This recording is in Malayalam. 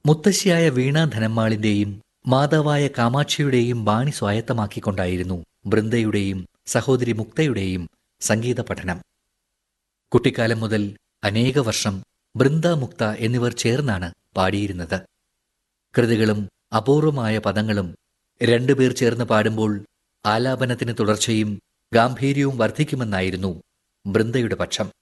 മുത്തശ്ശിയായ വീണ ധനമ്മാളിന്റെയും മാതാവായ കാമാക്ഷിയുടെയും ബാണി സ്വായത്തമാക്കിക്കൊണ്ടായിരുന്നു ബൃന്ദയുടെയും സഹോദരി മുക്തയുടെയും സംഗീത പഠനം. കുട്ടിക്കാലം മുതൽ അനേക വർഷം ബൃന്ദ, മുക്ത എന്നിവർ ചേർന്നാണ് പാടിയിരുന്നത്. കൃതികളും അപൂർവമായ പദങ്ങളും രണ്ടുപേർ ചേർന്ന് പാടുമ്പോൾ ആലാപനത്തിന് തുടർച്ചയും ഗാംഭീര്യവും വർദ്ധിക്കുമെന്നായിരുന്നു ബൃന്ദയുടെ പക്ഷം.